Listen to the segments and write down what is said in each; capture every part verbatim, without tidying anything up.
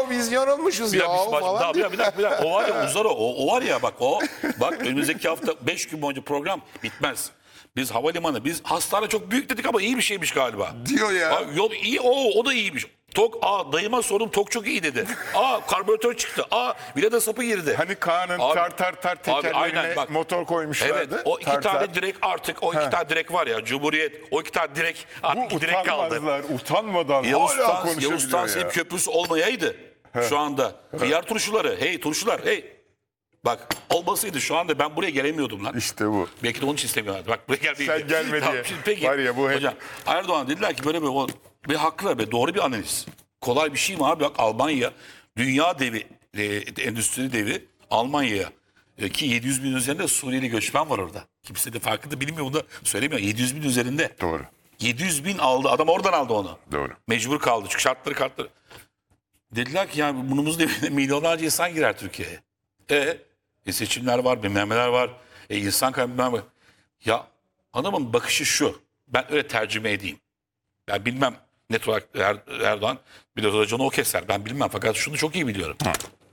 Aa biz yanılmışız Bir ya dakika, bir, falan. daha, bir, dakika, bir, dakika, bir dakika. O var ya uzar o. o. O var ya bak o. Bak önümüzdeki hafta beş gün boyunca program bitmez. Biz havalimanı, biz hastane çok büyük dedik ama iyi bir şeymiş galiba. Diyor ya. Aa, yol iyi, o, o da iyiymiş. Tok, aa dayıma sordum, tok çok iyi dedi. Aa karbüratör çıktı. Aa vileda sapı girdi. Hani Kaan'ın Abi- tar tar tar Abi, tekerlerine aynen, bak. motor koymuşlardı. Evet, o iki Tar tane tar. direk artık, o iki He. tane direk var ya, Cumhuriyet, o iki tane direk artık Bu iki direk kaldı. utanmazlar, utanmadan Yavuz hala Tans, konuşabiliyor Yavuz Tans ya. hep köprüsü olmayaydı şu anda. Hıyar turşuları, hey turşular, hey. Bak olmasaydı şu anda ben buraya gelemiyordum lan. İşte bu. Belki de onun için istemiyorlardı. Bak buraya gelmeyi. Sen gelme diye. şimdi peki. Var ya bu hep- Hocam Erdoğan dediler ki böyle bir, o- bir haklı ve doğru bir analiz. Kolay bir şey mi abi? Bak Almanya dünya devi, e, endüstri devi Almanya'ya e, ki yedi yüz bin üzerinde Suriyeli göçmen var orada. Kimse de farkında bilmiyor, onu da söylemiyor. yedi yüz bin üzerinde. Doğru. yedi yüz bin aldı. Adam oradan aldı onu. Doğru. Mecbur kaldı. Çünkü şartları kartları. Dediler ki yani burnumuz dibinde milyonlarca insan girer Türkiye'ye. E, e seçimler var, bilmem neler var. E insan kaybı bilmem ne. Ya adamın bakışı şu. Ben öyle tercüme edeyim. Ben bilmem net olarak Er- Erdoğan biraz hocam o keser. Ben bilmem fakat şunu çok iyi biliyorum. Hı.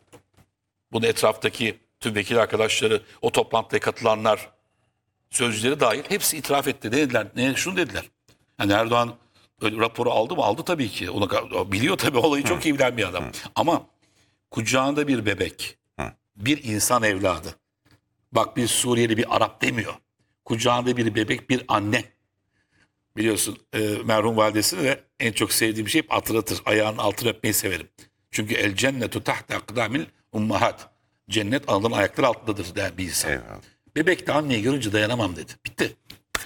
Bunu etraftaki tüm vekil arkadaşları, o toplantıya katılanlar, sözcüleri dahil hepsi itiraf etti. Ne dediler? Ne, şunu dediler. Yani Erdoğan öyle raporu aldı mı? Aldı tabii ki. Onu o biliyor tabii, olayı çok iyi bilen bir adam. Ama kucağında bir bebek, bir insan evladı. Bak bir Suriyeli, bir Arap demiyor. Kucağında bir bebek, bir anne. Biliyorsun e, merhum validesini de en çok sevdiğim şey hep hatırlatır. Ayağının altını öpmeyi severim. Çünkü el cennetu tahta akdamil ummahat. Cennet anıların ayakları altındadır der bir insan. Eyvallah. Bebek de anneyi görünce dayanamam dedi. Bitti.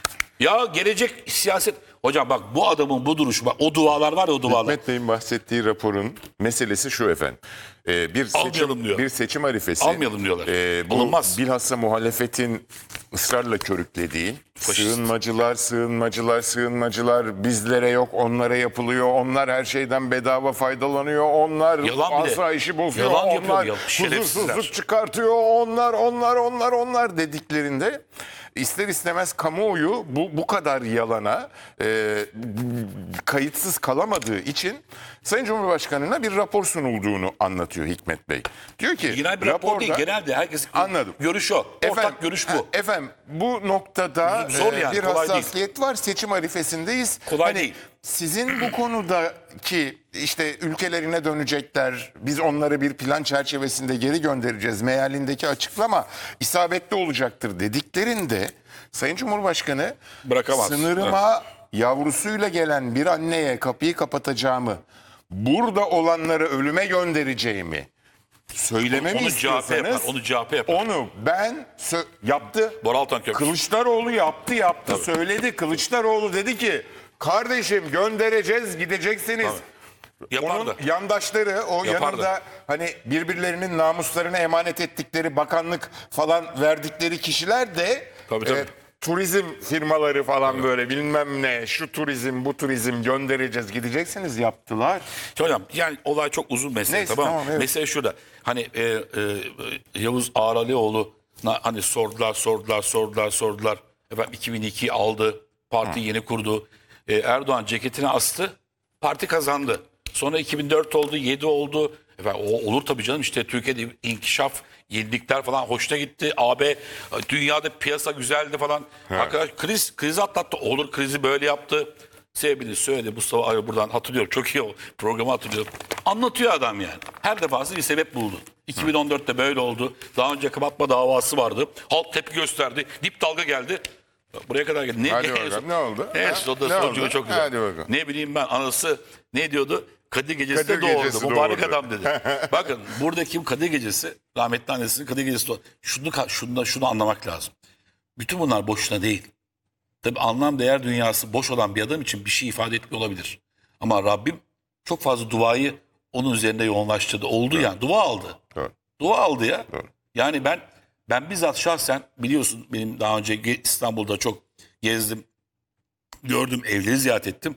Ya gelecek siyaset. Hocam bak bu adamın bu duruşu, bak o dualar var ya, o dualar. Hikmet Bey'in bahsettiği raporun meselesi şu efendim. Ee, bir Almayalım seçim, diyor. bir seçim harifesi. Almayalım diyorlar. Ee, bu Alınmaz. bilhassa muhalefetin ısrarla körüklediği Faşist. sığınmacılar, sığınmacılar, sığınmacılar bizlere yok, onlara yapılıyor. Onlar her şeyden bedava faydalanıyor. Onlar Yalan bir de. asayişi bozuyor. Yalan yapıyor, onlar yalan. Şerefsizler. huzursuzluk çıkartıyor. Onlar, onlar, onlar, onlar dediklerinde ister istemez kamuoyu bu bu kadar yalana e, kayıtsız kalamadığı için Sayın Cumhurbaşkanı'na bir rapor sunulduğunu anlatıyor Hikmet Bey. Diyor ki Genel bir rapor değil, raporda- genelde herkes Anladım. görüş o. Ortak Efendim, görüş ha, bu. Efendim bu noktada Zor e, yani, bir kolay değil. hassasiyet var. Seçim harifesindeyiz. Kolay değil. Sizin bu konudaki işte ülkelerine dönecekler, biz onları bir plan çerçevesinde geri göndereceğiz mealindeki açıklama isabetli olacaktır dediklerinde Sayın Cumhurbaşkanı Bırakamaz. sınırıma yavrusuyla gelen bir anneye kapıyı kapatacağımı, burada olanları ölüme göndereceğimi söylememi Onu C H P istiyorsanız yapar. Onu C H P yapar. onu ben sö- yaptı. Boraltan Köprüsü. Kılıçdaroğlu yaptı yaptı söyledi. Kılıçdaroğlu dedi ki kardeşim göndereceğiz, gideceksiniz. Yapar Onun da. yandaşları o Yapar yanında da. hani birbirlerinin namuslarını emanet ettikleri bakanlık falan verdikleri kişiler de e, Tabii, tabii. turizm firmaları falan böyle bilmem ne şu turizm bu turizm göndereceğiz gideceksiniz yaptılar. Hocam yani olay çok uzun mesele, Neyse, tamam mı? tamam, evet. Mesele şurada. Hani e, e, Yavuz Ağralioğlu hani sordular sordular sordular sordular. Efendim iki bin iki aldı. Parti yeni kurdu. E, Erdoğan ceketini astı. Parti kazandı. Sonra iki bin dört oldu, yedi oldu. Efendim, o olur tabii canım, işte Türkiye'de inkişaf, yenilikler falan hoşuna gitti. A B dünyada piyasa güzeldi falan. Arkadaş kriz kriz atlattı. Olur krizi böyle yaptı. Sebebini söyledi. Mustafa Arı buradan hatırlıyorum. Çok iyi o programı hatırlıyorum. Anlatıyor adam yani. Her defasında bir sebep buldu. iki bin on dörtte böyle oldu. Daha önce kapatma davası vardı. Halk tepki gösterdi. Dip dalga geldi. Buraya kadar geldi. Ne, Hadi ne- bakalım, ne oldu? Evet, Ha? o da Ne sonucu oldu? çok güzel. Hadi bakalım. Ne bileyim ben, anası ne diyordu? Kadir Gecesi Kadir de doğurdu. Gecesi Mübarek doğurdu. adam dedi. Bakın buradaki Kadir Gecesi, rahmetli annesinin Kadir Gecesi doğurdu. Şunu, şunu, şunu anlamak lazım. Bütün bunlar boşuna değil. Tabii anlam değer dünyası boş olan bir adam için bir şey ifade etmiyor olabilir. Ama Rabbim çok fazla duayı onun üzerinde yoğunlaştırdı. Oldu yani. Dua aldı. Doğru. Dua aldı ya. Doğru. Yani ben ben bizzat şahsen, biliyorsun benim daha önce ge- İstanbul'da çok gezdim. Gördüm, evleri ziyaret ettim.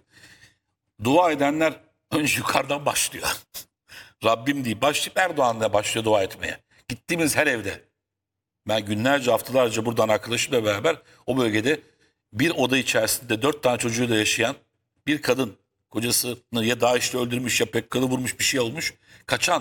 Dua edenler önce yukarıdan başlıyor. Rabbim diye başlayıp Erdoğan'la başlıyor dua etmeye. Gittiğimiz her evde. Ben günlerce, haftalarca buradan arkadaşımla beraber o bölgede bir oda içerisinde dört tane çocuğuyla yaşayan bir kadın, kocasını ya DAEŞ'le öldürmüş ya P K K'lı vurmuş, bir şey olmuş, kaçan